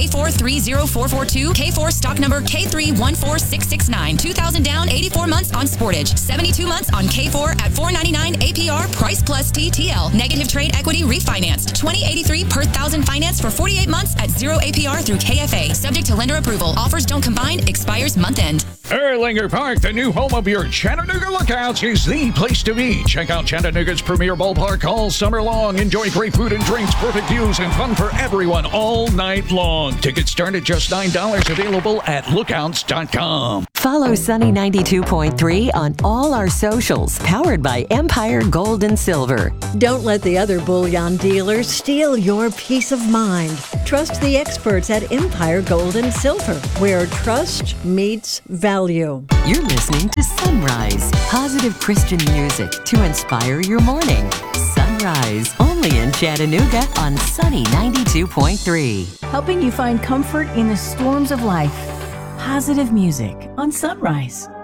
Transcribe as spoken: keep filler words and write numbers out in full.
four three zero four four two, K four stock number K three one four six six nine. two thousand down, eighty-four months on Sportage. seventy-two months on K four at four ninety-nine A P R, price plus T T L. Negative trade equity refinanced. twenty eighty-three per thousand finance for forty-eight months at zero A P R through K F A. Subject to lender approval. Offers don't combine. Expires month end. Erlanger Park, the new home of your Chattanooga Lookouts, is the place to be. Check out Chattanooga's premier ballpark all summer long. Enjoy great food and drinks, perfect views, and fun for everyone all night long. Tickets start at just nine dollars, available at lookouts dot com. Follow Sunny ninety-two point three on all our socials, powered by Empire Gold and Silver. Don't let the other bullion dealers steal your peace of mind. Trust the experts at Empire Gold and Silver, where trust meets value. You're listening to Sunrise, positive Christian music to inspire your morning. Sunrise, only in Chattanooga on Sunny ninety-two point three. Helping you find comfort in the storms of life. Positive music on Sunrise.